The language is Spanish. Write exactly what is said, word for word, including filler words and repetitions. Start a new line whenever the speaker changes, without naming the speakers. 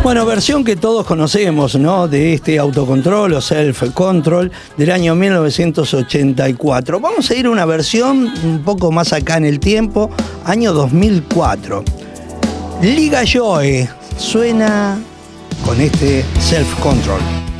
Bueno, versión que todos conocemos, ¿no? De este autocontrol o self-control del año mil novecientos ochenta y cuatro. Vamos a ir a una versión un poco más acá en el tiempo, año dos mil cuatro. Liga Joy suena con este self-control.